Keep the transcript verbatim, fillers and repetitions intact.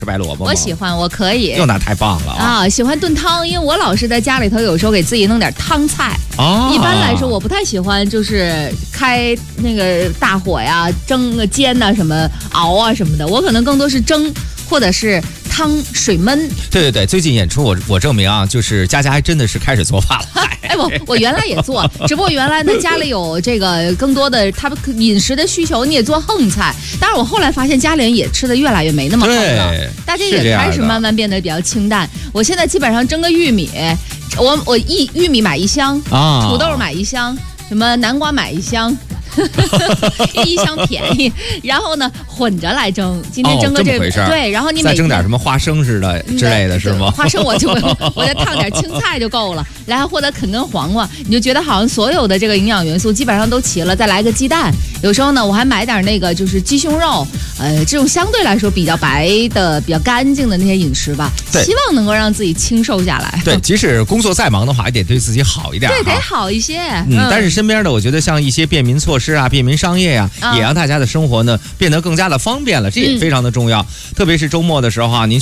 吃白萝卜吗？ 我喜欢，我可以。 哟，那太棒了啊！ 啊，喜欢炖汤，因为我老是在家里头，有时候给自己弄点汤菜。 哦， 一般来说，我不太喜欢就是开那个大火呀，蒸啊、煎呐、什么熬啊什么的，我可能更多是蒸或者是汤水焖。 对对对，最近演出我我证明啊，就是佳佳还真的是开始做饭了。 哎，我我原来也做，只不过原来呢家里有这个更多的他们饮食的需求，你也做横菜。当然我后来发现家里人也吃的越来越没那么横了，大家也开始慢慢变得比较清淡。我现在基本上蒸个玉米，我我一玉米买一箱，啊，土豆买一箱，什么南瓜买一箱。一箱便宜，然后呢混着来蒸。今天蒸个这个、 哦、 对，然后你每再蒸点什么花生似的之类的，是吗？ 花生我就我再烫点青菜就够了，然后或者啃根黄瓜，你就觉得好像所有的这个营养元素基本上都齐了。再来个鸡蛋，有时候呢我还买点那个就是鸡胸肉，呃，这种相对来说比较白的、比较干净的那些饮食吧，希望能够让自己清瘦下来。 对，即使工作再忙的话，也得对自己好一点， 对，得好一些。 嗯，嗯但是身边的我觉得像一些便民措施。是啊，便民商业呀、啊，也让大家的生活呢变得更加的方便了，这也非常的重要。嗯、特别是周末的时候啊，您